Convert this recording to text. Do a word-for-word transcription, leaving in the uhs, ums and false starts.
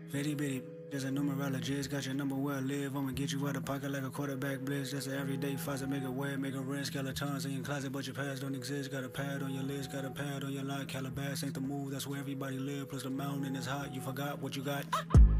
Bitty bitty, there's a numerologist, got your number where I live. I'ma get you out of pocket like a quarterback blitz. That's an everyday faucet, make it wet, make it rinse. Skeletons in your closet, but your past don't exist. Got a pad on your list, got a pad on your line. Calabas ain't the move, that's where everybody live. Plus the mountain is hot, you forgot what you got.